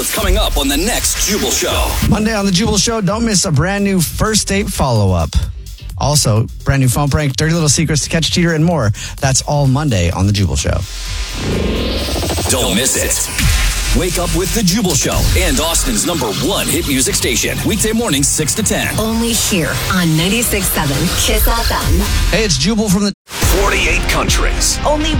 what's coming up on the next Jubal Show. Monday on the Jubal Show, don't miss a brand new first date follow-up. Also, brand new phone prank, dirty little secrets to catch a cheater, and more. That's all Monday on the Jubal Show. Don't miss it. Wake up with the Jubal Show and Austin's #1 hit music station. Weekday mornings 6 to 10. Only here on 96.7 Kiss FM. Hey, it's Jubal from the 48 countries. Only